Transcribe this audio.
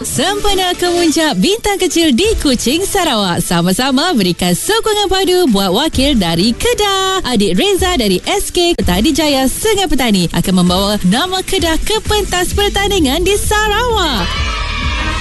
Sempena kemuncak bintang kecil di Kuching, Sarawak. Sama-sama berikan sokongan padu buat wakil dari Kedah. Adik Reza dari SK Petani Jaya Sungai Petani akan membawa nama Kedah ke pentas pertandingan di Sarawak.